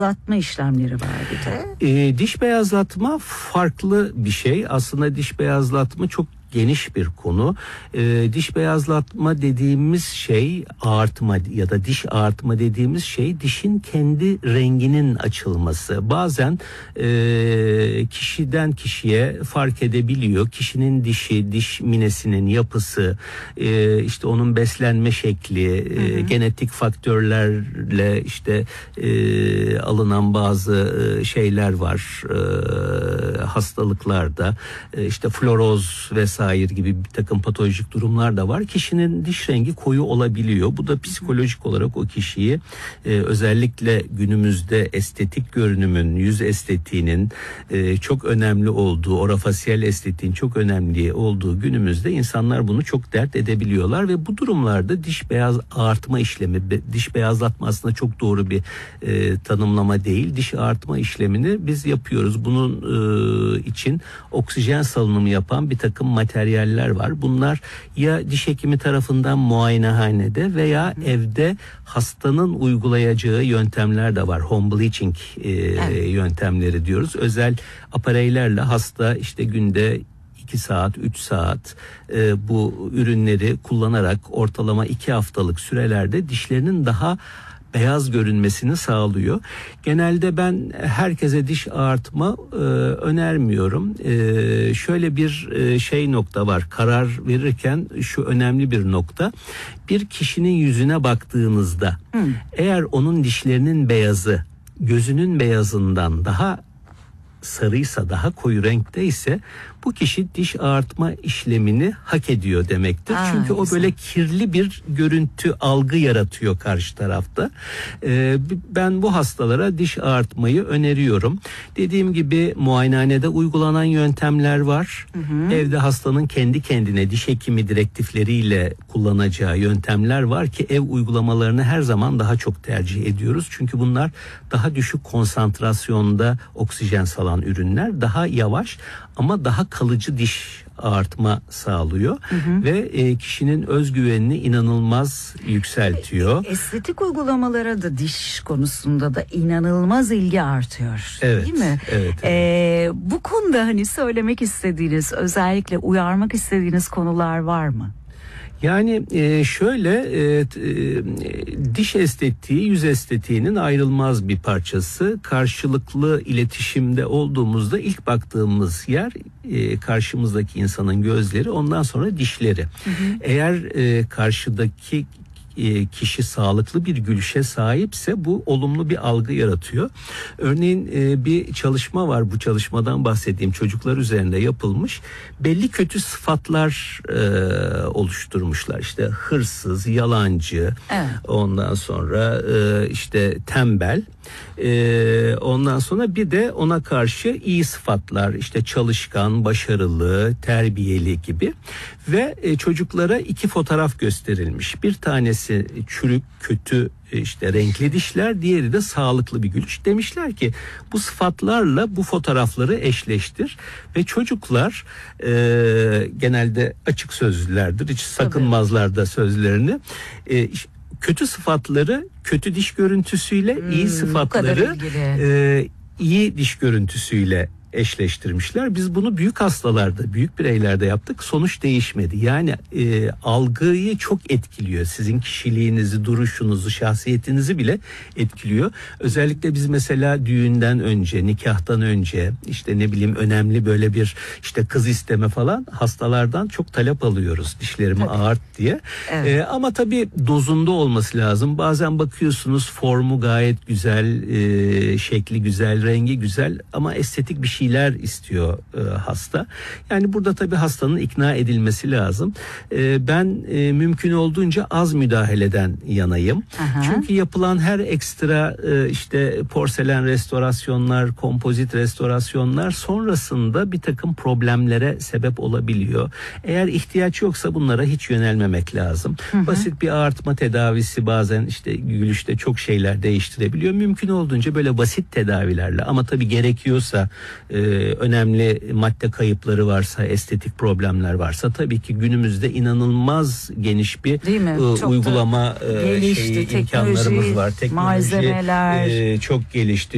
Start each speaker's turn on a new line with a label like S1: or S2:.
S1: beyazlatma işlemleri var bir de.
S2: Diş beyazlatma farklı bir şey. Aslında diş beyazlatma çok geniş bir konu. Diş beyazlatma dediğimiz şey, ağartma ya da diş ağartma dediğimiz şey, dişin kendi renginin açılması. Bazen kişiden kişiye fark edebiliyor. Kişinin dişi, diş minesinin yapısı, işte onun beslenme şekli, genetik faktörlerle işte alınan bazı şeyler var. Hastalıklarda işte floroz vesaire gibi bir takım patolojik durumlar da var. Kişinin diş rengi koyu olabiliyor. Bu da psikolojik olarak o kişiyi özellikle günümüzde estetik görünümün, yüz estetiğinin çok önemli olduğu, orofasyal estetiğin çok önemli olduğu günümüzde insanlar bunu çok dert edebiliyorlar ve bu durumlarda diş beyaz ağartma işlemi, diş beyazlatma aslında çok doğru bir tanımlama değil. Diş ağartma işlemini biz yapıyoruz. Bunun için oksijen salınımı yapan bir takım materyaller var. Bunlar ya diş hekimi tarafından muayenehanede veya evde hastanın uygulayacağı yöntemler de var. Home bleaching yöntemleri diyoruz. Özel apareylerle hasta işte günde 2 saat, 3 saat bu ürünleri kullanarak ortalama 2 haftalık sürelerde dişlerinin daha beyaz görünmesini sağlıyor. Genelde ben herkese diş ağartma önermiyorum. Şöyle bir nokta var. Karar verirken şu önemli bir nokta. Bir kişinin yüzüne baktığınızda eğer onun dişlerinin beyazı gözünün beyazından daha sarıysa, daha koyu renkteyse bu kişi diş ağartma işlemini hak ediyor demektir. Çünkü o böyle kirli bir görüntü, algı yaratıyor karşı tarafta. Ben bu hastalara diş ağartmayı öneriyorum. Dediğim gibi muayenehanede uygulanan yöntemler var. Evde hastanın kendi kendine diş hekimi direktifleriyle kullanacağı yöntemler var ki ev uygulamalarını her zaman daha çok tercih ediyoruz. Çünkü bunlar daha düşük konsantrasyonda oksijen salan ürünler, daha yavaş ama daha kalıcı diş ağartma sağlıyor ve kişinin özgüvenini inanılmaz yükseltiyor.
S1: Estetik uygulamalara da diş konusunda da inanılmaz ilgi artıyor.
S2: Evet,
S1: değil mi?
S2: Evet.
S1: Bu konuda hani söylemek istediğiniz, özellikle uyarmak istediğiniz konular var mı?
S2: Yani şöyle diş estetiği yüz estetiğinin ayrılmaz bir parçası. Karşılıklı iletişimde olduğumuzda ilk baktığımız yer karşımızdaki insanın gözleri, ondan sonra dişleri. Eğer karşıdaki kişi sağlıklı bir gülüşe sahipse bu olumlu bir algı yaratıyor. Örneğin bir çalışma var, bu çalışmadan bahsedeyim, çocuklar üzerinde yapılmış. Belli kötü sıfatlar oluşturmuşlar. İşte hırsız, yalancı, ondan sonra işte tembel. Ondan sonra bir de ona karşı iyi sıfatlar, işte çalışkan, başarılı, terbiyeli gibi ve çocuklara 2 fotoğraf gösterilmiş. Bir tanesi çürük, kötü, işte renkli dişler, diğeri de sağlıklı bir gülüş. Demişler ki bu sıfatlarla bu fotoğrafları eşleştir ve çocuklar genelde açık sözlülerdir, hiç sakınmazlar da sözlerini. Kötü sıfatları kötü diş görüntüsüyle, iyi sıfatları iyi diş görüntüsüyle eşleştirmişler. Biz bunu büyük hastalarda, büyük bireylerde yaptık. Sonuç değişmedi. Yani algıyı çok etkiliyor. Sizin kişiliğinizi, duruşunuzu, şahsiyetinizi bile etkiliyor. Özellikle biz mesela düğünden önce, nikahtan önce, işte ne bileyim önemli böyle bir işte kız isteme falan, hastalardan çok talep alıyoruz. Dişlerimi ağart diye. Evet. Ama tabii dozunda olması lazım. Bazen bakıyorsunuz formu gayet güzel, şekli güzel, rengi güzel ama estetik bir şeyler istiyor hasta. Yani burada tabii hastanın ikna edilmesi lazım. Ben mümkün olduğunca az müdahaleden yanayım. Çünkü yapılan her ekstra işte porselen restorasyonlar, kompozit restorasyonlar sonrasında bir takım problemlere sebep olabiliyor. Eğer ihtiyaç yoksa bunlara hiç yönelmemek lazım. Basit bir ağartma tedavisi bazen işte gülüşte çok şeyler değiştirebiliyor. Mümkün olduğunca böyle basit tedavilerle, ama tabii gerekiyorsa, önemli madde kayıpları varsa, estetik problemler varsa, tabii ki günümüzde inanılmaz geniş bir uygulama imkanlarımız var. Teknoloji
S1: malzemeler
S2: çok gelişti.